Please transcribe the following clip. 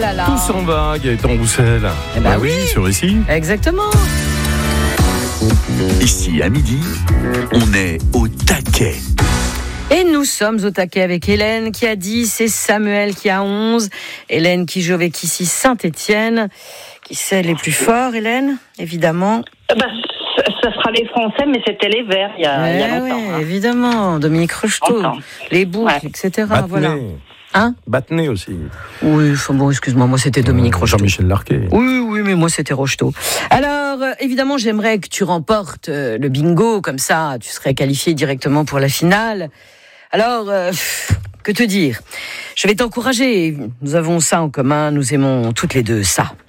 là là. Tout s'en va, Gaëtan Roussel. Eh ben oui. Sur ici. Exactement. Ici, à midi, on est au taquet. Et nous sommes au taquet avec Hélène qui a 10 et Samuel qui a 11. Hélène qui joue avec ici Saint-Étienne. Qui c'est les plus forts, Hélène, évidemment? Ça sera les Français, mais c'était les Verts il y a longtemps. Oui, évidemment. Dominique Rocheteau, les boucles, etc. Battenay. Voilà. Hein? Battenay aussi. Oui, bon, excuse-moi, moi c'était Dominique Rocheteau. Jean-Michel Larquet. Oui, mais moi c'était Rocheteau. Alors, évidemment, j'aimerais que tu remportes le bingo, comme ça, tu serais qualifié directement pour la finale. Alors, que te dire? Je vais t'encourager. Nous avons ça en commun, nous aimons toutes les deux ça.